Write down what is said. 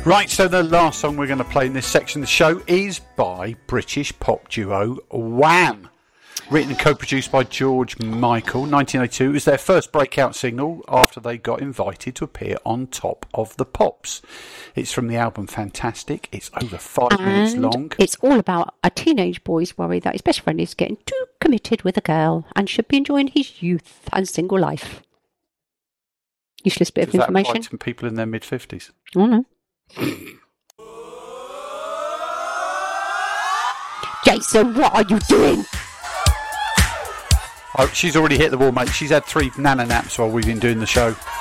Right, so the last song we're going to play in this section of the show is by British pop duo Wham! Written and co-produced by George Michael, 1982. It was their first breakout single after they got invited to appear on Top of the Pops. It's from the album Fantastic. It's over 5 minutes long. It's all about a teenage boy's worry that his best friend is getting too committed with a girl and should be enjoying his youth and single life. Useless bit of information. Does that apply to people in their mid-50s? Oh, no. Jason, what are you doing? Oh, she's already hit the wall, mate. She's had 3 nana naps while we've been doing the show.